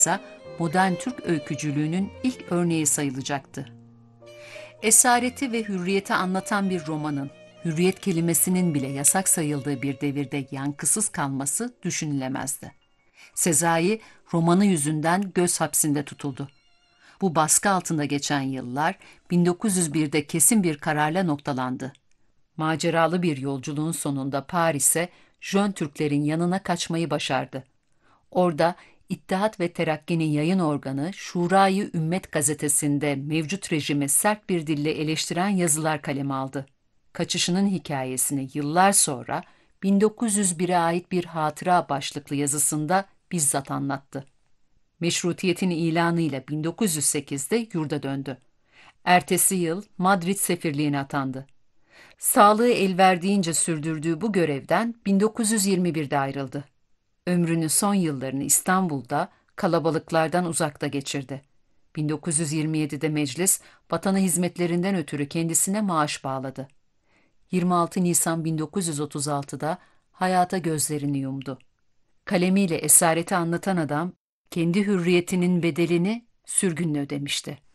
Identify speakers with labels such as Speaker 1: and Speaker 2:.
Speaker 1: ise modern Türk öykücülüğünün ilk örneği sayılacaktı. Esareti ve hürriyeti anlatan bir romanın, hürriyet kelimesinin bile yasak sayıldığı bir devirde yankısız kalması düşünülemezdi. Sezai, romanı yüzünden göz hapsinde tutuldu. Bu baskı altında geçen yıllar 1901'de kesin bir kararla noktalandı. Maceralı bir yolculuğun sonunda Paris'e Jön Türklerin yanına kaçmayı başardı. Orada İttihat ve Terakki'nin yayın organı Şurayı Ümmet gazetesinde mevcut rejimi sert bir dille eleştiren yazılar kaleme aldı. Kaçışının hikayesini yıllar sonra 1901'e ait bir hatıra başlıklı yazısında bizzat anlattı. Meşrutiyetin ilanıyla 1908'de yurda döndü. Ertesi yıl Madrid sefirliğine atandı. Sağlığı el verdiğince sürdürdüğü bu görevden 1921'de ayrıldı. Ömrünün son yıllarını İstanbul'da kalabalıklardan uzakta geçirdi. 1927'de meclis, vatana hizmetlerinden ötürü kendisine maaş bağladı. 26 Nisan 1936'da hayata gözlerini yumdu. Kalemiyle esareti anlatan adam, kendi hürriyetinin bedelini sürgünle ödemişti.